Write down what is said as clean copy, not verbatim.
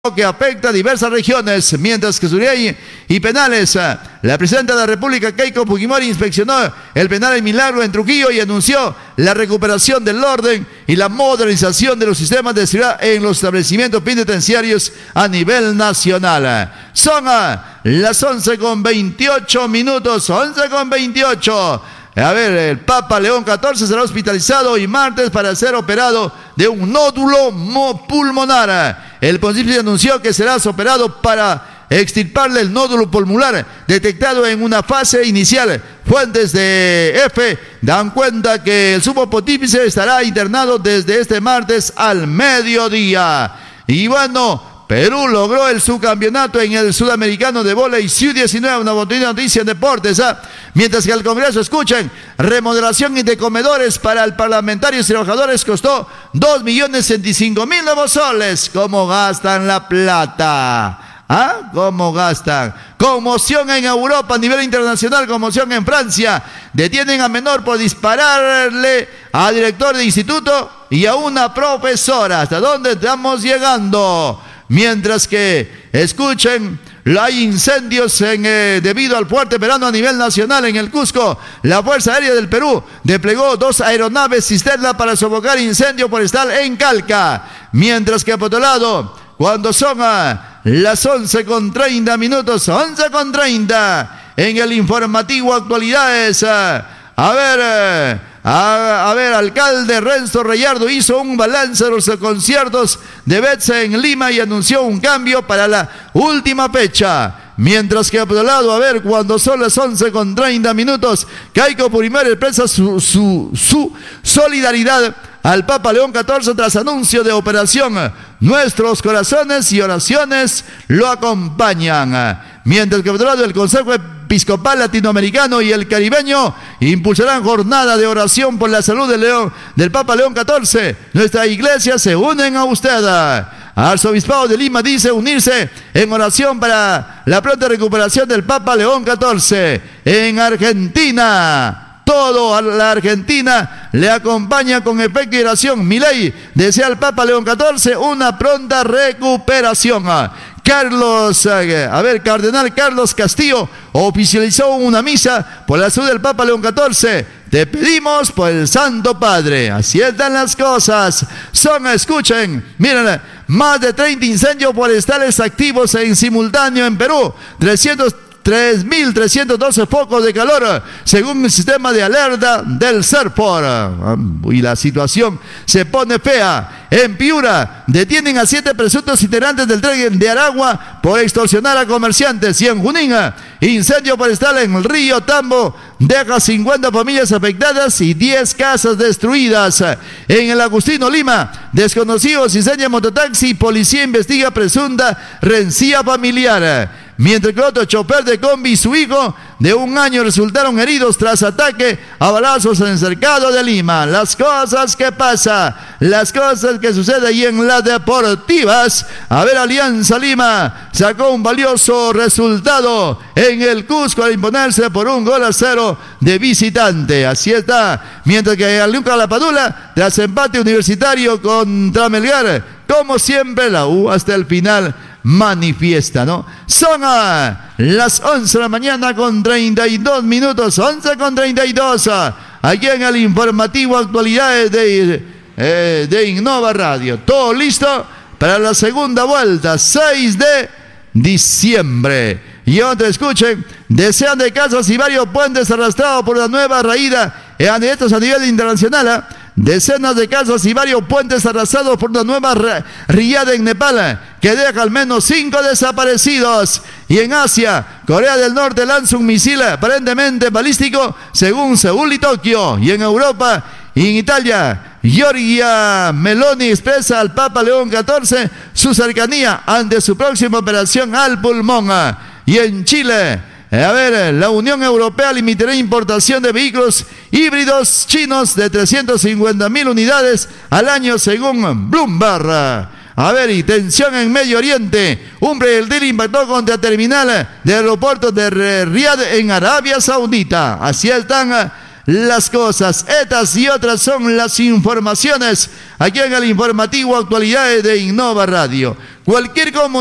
que afecta a diversas regiones, mientras que Suriyay y penales. La presidenta de la República, Keiko Fujimori, inspeccionó el penal El Milagro en Trujillo y anunció la recuperación del orden y la modernización de los sistemas de seguridad en los establecimientos penitenciarios a nivel nacional. Son las 11:28 minutos, 11:28. A ver, el Papa León XIV será hospitalizado hoy martes para ser operado de un nódulo pulmonar. El pontífice anunció que será operado para extirparle el nódulo pulmonar detectado en una fase inicial. Fuentes de EFE dan cuenta que el sumo pontífice estará internado desde este martes al mediodía. Y bueno, Perú logró el subcampeonato en el sudamericano de vóley Sub-19, una bonita noticia en deportes. Mientras que el Congreso, escuchen, remodelación de comedores para el parlamentarios y trabajadores costó 2.065.000 nuevos soles. ¿Cómo gastan la plata? ¿Cómo gastan? Conmoción en Europa a nivel internacional, conmoción en Francia. Detienen a menor por dispararle a director de instituto y a una profesora. ¿Hasta dónde estamos llegando? Mientras que, escuchen, hay incendios debido al fuerte verano a nivel nacional en el Cusco. La Fuerza Aérea del Perú desplegó 2 aeronaves cisterna para sofocar incendio forestal en Calca. Mientras que por otro lado, cuando son las 11:30 minutos, 11:30, en el informativo actualidades, alcalde Renzo Rayardo hizo un balance de los conciertos de Betze en Lima y anunció un cambio para la última fecha. Mientras que por otro lado, cuando son las 11:30 minutos, Keiko Fujimori expresa su solidaridad al Papa León XIV tras anuncio de operación. Nuestros corazones y oraciones lo acompañan. Mientras que por otro lado, el Consejo Episcopal Latinoamericano y el Caribeño impulsarán jornada de oración por la salud del Papa León XIV. Nuestra iglesia se unen a usted. Arzobispado de Lima dice unirse en oración para la pronta recuperación del Papa León XIV. En Argentina, todo a la Argentina le acompaña con efecto y oración. Milei desea al Papa León XIV una pronta recuperación. Cardenal Carlos Castillo oficializó una misa por la salud del Papa León XIV. Te pedimos por el Santo Padre. Así están las cosas. Escuchen, miren, más de 30 incendios forestales activos en simultáneo en Perú. 3.312 focos de calor, según el sistema de alerta del CERPOR. Y la situación se pone fea. En Piura, detienen a 7 presuntos integrantes del tren de Aragua por extorsionar a comerciantes. Y en Junín, incendio forestal en el río Tambo deja 50 familias afectadas y 10 casas destruidas. En el Agustino Lima, desconocidos incendian mototaxi, policía investiga presunta rencilla familiar. Mientras que otro chofer de combi y su hijo de 1 año resultaron heridos tras ataque a balazos en el cercado de Lima. Las cosas que pasan, las cosas que suceden ahí en las deportivas. Alianza Lima sacó un valioso resultado en el Cusco al imponerse por 1-0 de visitante. Así está. Mientras que Lucas Lapadula, tras empate universitario contra Melgar, como siempre la U hasta el final manifiesta, ¿no? Son las 11 de la mañana con 32 minutos, 11:32, aquí en el informativo actualidades de Innova Radio. Todo listo para la segunda vuelta, 6 de diciembre. Y otra, escuchen, desean de casas y varios puentes arrastrados por la nueva raída a nivel internacional. Decenas de casas y varios puentes arrasados por una nueva riada en Nepal, que deja al menos 5 desaparecidos. Y en Asia, Corea del Norte lanza un misil aparentemente balístico, según Seúl y Tokio. Y en Europa y en Italia, Giorgia Meloni expresa al Papa León XIV su cercanía ante su próxima operación al pulmón. Y en Chile, la Unión Europea limitará importación de vehículos híbridos chinos de 350.000 unidades al año, según Bloomberg. Y tensión en Medio Oriente. Un proyectil impactó contra terminal del aeropuerto de Riad en Arabia Saudita. Así están las cosas. Estas y otras son las informaciones aquí en el informativo Actualidades de Innova Radio. Cualquier comunicación